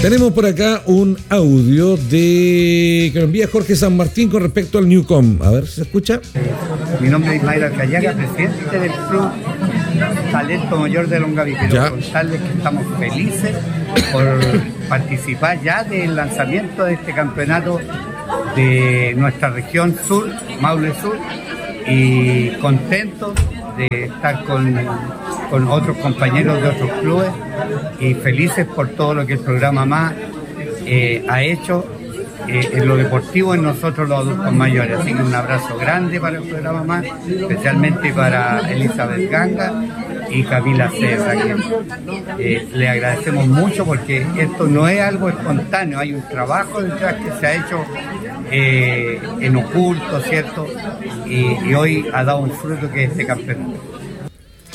Tenemos por acá un audio que nos envía Jorge San Martín con respecto al Newcom. A ver si se escucha. Mi nombre es Ismael Alcayaga, presidente del Club Talento Mayor de Longaví. Quiero contarles que estamos felices por participar ya del lanzamiento de este campeonato de nuestra región sur, Maule Sur, y contentos de estar con otros compañeros de otros clubes y felices por todo lo que el programa MÁS ha hecho en lo deportivo en nosotros los adultos mayores. Así que un abrazo grande para el programa MÁS, especialmente para Elizabeth Ganga y Camila César, que le agradecemos mucho porque esto no es algo espontáneo, hay un trabajo detrás que se ha hecho en oculto, ¿cierto? Y hoy ha dado un fruto que es este campeonato.